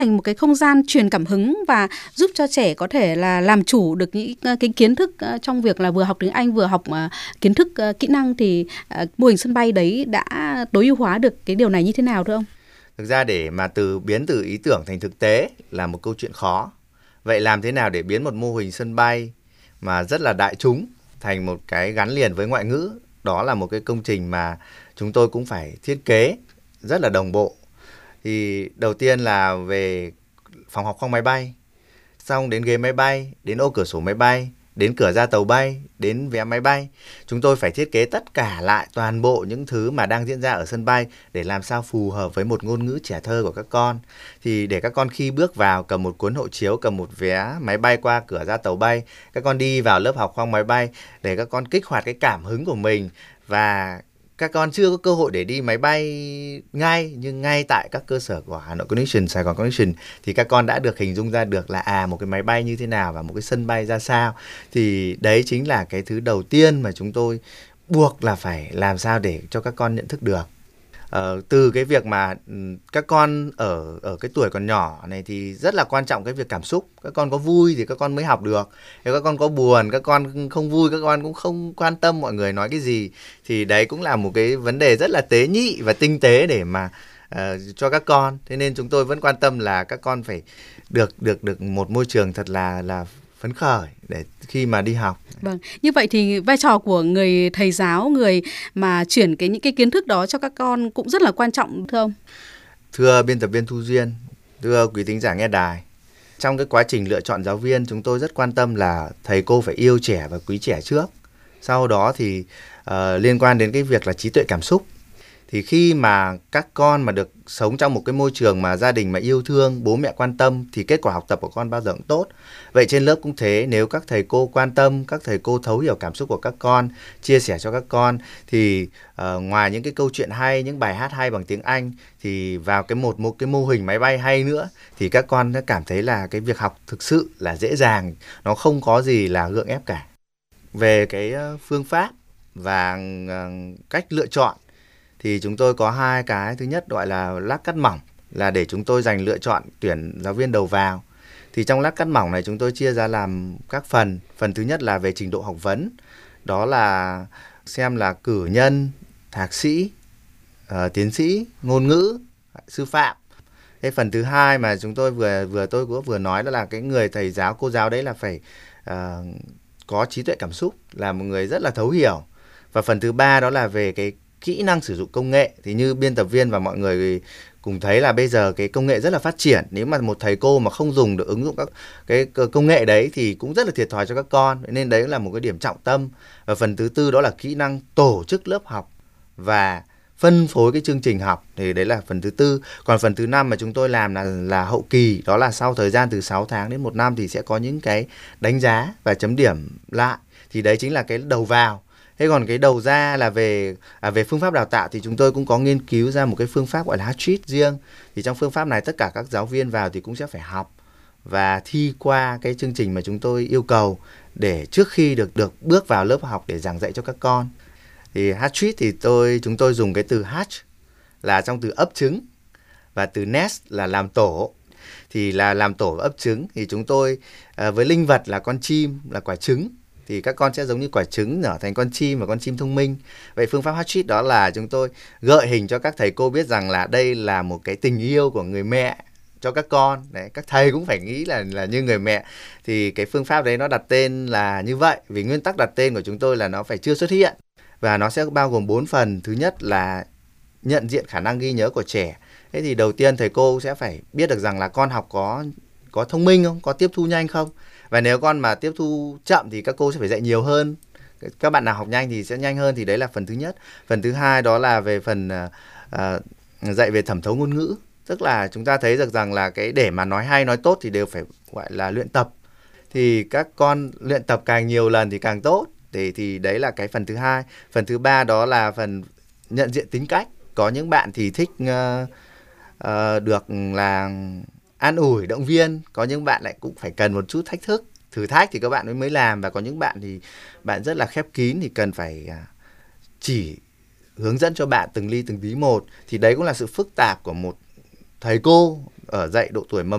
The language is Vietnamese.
thành một cái không gian truyền cảm hứng và giúp cho trẻ có thể là làm chủ được những cái kiến thức trong việc là vừa học tiếng Anh vừa học kiến thức kỹ năng, thì mô hình sân bay đấy đã tối ưu hóa được cái điều này như thế nào thưa ông? Thực ra để mà biến từ ý tưởng thành thực tế là một câu chuyện khó. Vậy làm thế nào để biến một mô hình sân bay mà rất là đại chúng thành một cái gắn liền với ngoại ngữ? Đó là một cái công trình mà chúng tôi cũng phải thiết kế rất là đồng bộ. Thì đầu tiên là về phòng học khoang máy bay, xong đến ghế máy bay, đến ô cửa sổ máy bay, đến cửa ra tàu bay, đến vé máy bay. Chúng tôi phải thiết kế tất cả lại toàn bộ những thứ mà đang diễn ra ở sân bay để làm sao phù hợp với một ngôn ngữ trẻ thơ của các con. Thì để các con khi bước vào cầm một cuốn hộ chiếu, cầm một vé máy bay qua cửa ra tàu bay, các con đi vào lớp học khoang máy bay để các con kích hoạt cái cảm hứng của mình. Và các con chưa có cơ hội để đi máy bay ngay, nhưng ngay tại các cơ sở của Hà Nội Connection, Sài Gòn Connection thì các con đã được hình dung ra được là một cái máy bay như thế nào và một cái sân bay ra sao. Thì đấy chính là cái thứ đầu tiên mà chúng tôi buộc là phải làm sao để cho các con nhận thức được. Từ cái việc mà các con ở cái tuổi còn nhỏ này thì rất là quan trọng cái việc cảm xúc. Các con có vui thì các con mới học được. Nếu các con có buồn, các con không vui, các con cũng không quan tâm mọi người nói cái gì. Thì đấy cũng là một cái vấn đề rất là tế nhị và tinh tế để mà cho các con. Thế nên chúng tôi vẫn quan tâm là các con phải được một môi trường thật là phấn khởi để khi mà đi học. Vâng, như vậy thì vai trò của người thầy giáo, người mà chuyển những cái kiến thức đó cho các con cũng rất là quan trọng thưa ông. Thưa biên tập viên Thu Duyên, thưa quý thính giả nghe đài, trong cái quá trình lựa chọn giáo viên chúng tôi rất quan tâm là thầy cô phải yêu trẻ và quý trẻ trước. Sau đó thì liên quan đến cái việc là trí tuệ cảm xúc. Thì khi mà các con mà được sống trong một cái môi trường mà gia đình mà yêu thương, bố mẹ quan tâm thì kết quả học tập của con bao giờ cũng tốt. Vậy trên lớp cũng thế, nếu các thầy cô quan tâm, các thầy cô thấu hiểu cảm xúc của các con, chia sẻ cho các con thì ngoài những cái câu chuyện hay, những bài hát hay bằng tiếng Anh thì vào một cái mô hình máy bay hay nữa thì các con đã cảm thấy là cái việc học thực sự là dễ dàng, nó không có gì là gượng ép cả. Về cái phương pháp và cách lựa chọn thì chúng tôi có hai cái. Thứ nhất gọi là lát cắt mỏng, là để chúng tôi dành lựa chọn tuyển giáo viên đầu vào. Thì trong lát cắt mỏng này chúng tôi chia ra làm các phần. Phần thứ nhất là về trình độ học vấn, đó là xem là cử nhân, thạc sĩ, tiến sĩ, ngôn ngữ, sư phạm. Cái phần thứ hai mà chúng tôi vừa nói đó là cái người thầy giáo, cô giáo đấy là phải có trí tuệ cảm xúc, là một người rất là thấu hiểu. Và phần thứ ba đó là về cái kỹ năng sử dụng công nghệ. Thì như biên tập viên và mọi người cùng thấy là bây giờ cái công nghệ rất là phát triển. Nếu mà một thầy cô mà không dùng được ứng dụng các cái công nghệ đấy thì cũng rất là thiệt thòi cho các con. Nên đấy là một cái điểm trọng tâm. Và phần thứ tư đó là kỹ năng tổ chức lớp học và phân phối cái chương trình học. Thì đấy là phần thứ tư. Còn phần thứ năm mà chúng tôi làm là hậu kỳ, đó là sau thời gian từ 6 tháng đến 1 năm thì sẽ có những cái đánh giá và chấm điểm lại. Thì đấy chính là cái đầu vào. Thế còn cái đầu ra là về phương pháp đào tạo thì chúng tôi cũng có nghiên cứu ra một cái phương pháp gọi là Hatchet riêng. Thì trong phương pháp này tất cả các giáo viên vào thì cũng sẽ phải học và thi qua cái chương trình mà chúng tôi yêu cầu để trước khi được bước vào lớp học để giảng dạy cho các con. Thì Hatchet thì chúng tôi dùng cái từ hatch là trong từ ấp trứng và từ nest là làm tổ. Thì là làm tổ và ấp trứng thì chúng tôi với linh vật là con chim là quả trứng thì các con sẽ giống như quả trứng nở thành con chim và con chim thông minh. Vậy phương pháp Hatchet đó là chúng tôi gợi hình cho các thầy cô biết rằng là đây là một cái tình yêu của người mẹ cho các con. Đấy, các thầy cũng phải nghĩ là như người mẹ. Thì cái phương pháp đấy nó đặt tên là như vậy. Vì nguyên tắc đặt tên của chúng tôi là nó phải chưa xuất hiện. Và nó sẽ bao gồm 4 phần. Thứ nhất là nhận diện khả năng ghi nhớ của trẻ. Thế thì đầu tiên thầy cô sẽ phải biết được rằng là con học có thông minh không? Có tiếp thu nhanh không? Và nếu con mà tiếp thu chậm thì các cô sẽ phải dạy nhiều hơn. Các bạn nào học nhanh thì sẽ nhanh hơn. Thì đấy là phần thứ nhất. Phần thứ hai đó là về phần dạy về thẩm thấu ngôn ngữ. Tức là chúng ta thấy được rằng là cái để mà nói hay nói tốt thì đều phải gọi là luyện tập. Thì các con luyện tập càng nhiều lần thì càng tốt. Thì đấy là cái phần thứ hai. Phần thứ ba đó là phần nhận diện tính cách. Có những bạn thì thích được là an ủi, động viên. Có những bạn lại cũng phải cần một chút thách thức, thử thách thì các bạn mới làm. Và có những bạn thì bạn rất là khép kín thì cần phải chỉ hướng dẫn cho bạn từng ly từng tí một. Thì đấy cũng là sự phức tạp của một thầy cô ở dạy độ tuổi mầm